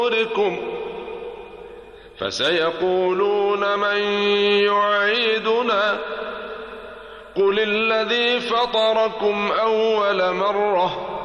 فسيقولون من يعيدنا قل الذي فطركم أول مرة